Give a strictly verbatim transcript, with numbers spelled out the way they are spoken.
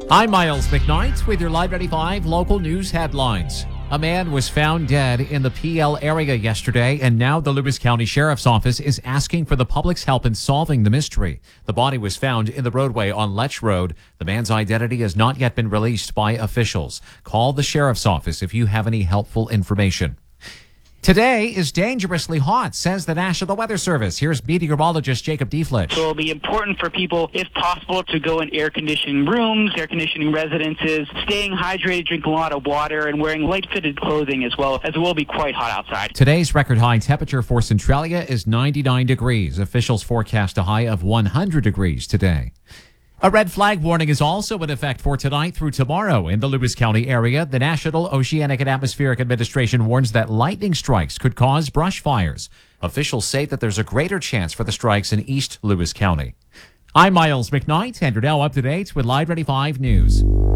I'm Miles McKnight with your Live ninety-five local news headlines. A man was found dead in the P L area yesterday, and now the Lewis County Sheriff's Office is asking for the public's help in solving the mystery. The body was found in the roadway on Letch Road. The man's identity has not yet been released by officials. Call the Sheriff's Office if you have any helpful information. Today is dangerously hot, says the National Weather Service. Here's meteorologist Jacob Deflitch. So it'll be important for people, if possible, to go in air-conditioning rooms, air-conditioning residences, staying hydrated, drinking a lot of water, and wearing light-fitted clothing as well, as it will be quite hot outside. Today's record-high temperature for Centralia is ninety-nine degrees. Officials forecast a high of one hundred degrees today. A red flag warning is also in effect for tonight through tomorrow in the Lewis County area. The National Oceanic and Atmospheric Administration warns that lightning strikes could cause brush fires. Officials say that there's a greater chance for the strikes in East Lewis County. I'm Miles McKnight, and you're now up to date with Live ninety-five News.